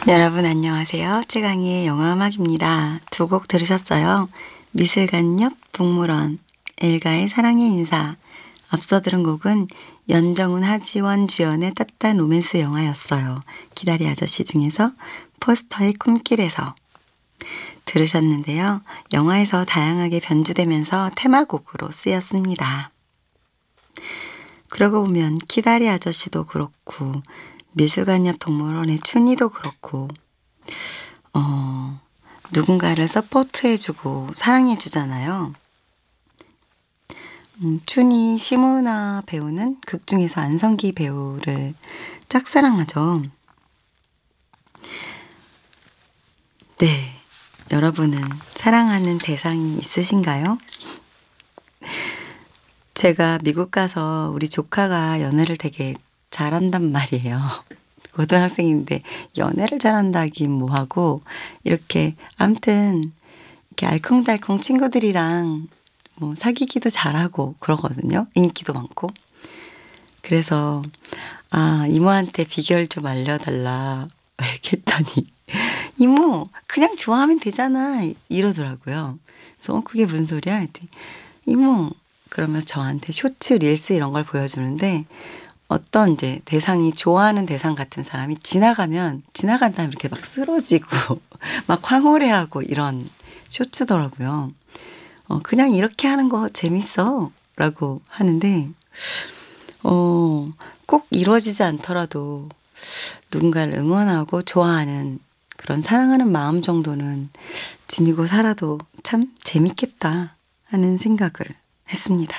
여러분 안녕하세요. 최강희의 영화음악입니다. 두 곡 들으셨어요. 미술관 옆 동물원, 엘가의 사랑의 인사. 앞서 들은 곡은 연정훈, 하지원 주연의 따뜻한 로맨스 영화였어요. 기다리 아저씨 중에서 포스터의 꿈길에서 들으셨는데요. 영화에서 다양하게 변주되면서 테마곡으로 쓰였습니다. 그러고 보면 기다리 아저씨도 그렇고 미술관 옆 동물원의 춘희도 그렇고 누군가를 서포트해주고 사랑해주잖아요. 춘희 심은하 배우는 극 중에서 안성기 배우를 짝사랑하죠. 네, 여러분은 사랑하는 대상이 있으신가요? 제가 미국 가서 우리 조카가 연애를 되게 잘한단 말이에요. 고등학생인데 연애를 잘한다긴 뭐하고 이렇게 아무튼 이렇게 알콩달콩 친구들이랑 뭐 사귀기도 잘하고 그러거든요. 인기도 많고. 그래서 이모한테 비결 좀 알려달라 이렇게 했더니 이모 그냥 좋아하면 되잖아 이러더라고요. 그래서 그게 무슨 소리야? 했더니 이모 그러면서 저한테 쇼츠, 릴스 이런 걸 보여주는데 어떤 이제 대상이 좋아하는 대상 같은 사람이 지나간 다음에 이렇게 막 쓰러지고 막 황홀해하고 이런 쇼츠더라고요. 그냥 이렇게 하는 거 재밌어 라고 하는데 꼭 이루어지지 않더라도 누군가를 응원하고 좋아하는 그런 사랑하는 마음 정도는 지니고 살아도 참 재밌겠다 하는 생각을 했습니다.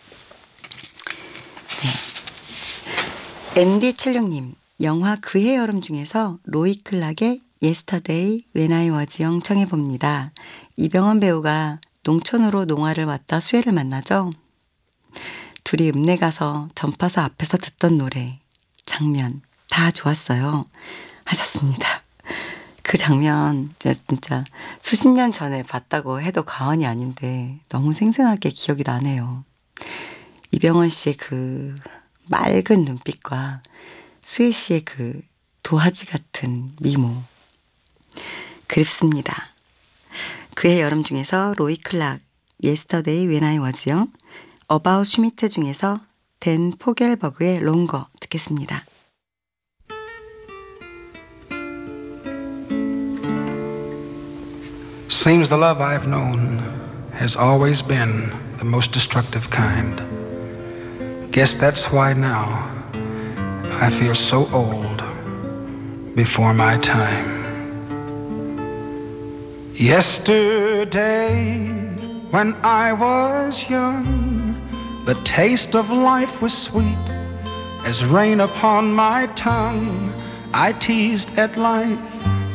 네. 앤디76님, 영화 그해 여름 중에서 로이 클락의 Yesterday When I Was Young 청해봅니다. 이병헌 배우가 농촌으로 농아를 왔다 수혜를 만나죠. 둘이 읍내 가서 전파사 앞에서 듣던 노래, 장면 다 좋았어요. 하셨습니다. 그 장면 진짜 수십 년 전에 봤다고 해도 과언이 아닌데 너무 생생하게 기억이 나네요. 이병헌 씨의 그 맑은 눈빛과 수혜 씨의 그 도화지 같은 미모. 그립습니다. 그의 여름 중에서 로이 클락, Yesterday When I Was Young, 어바웃 슈미트 중에서 댄 포겔버그의 롱거 듣겠습니다. Seems the love I've known has always been the most destructive kind. Guess that's why now I feel so old before my time. Yesterday when I was young, the taste of life was sweet as rain upon my tongue. I teased at life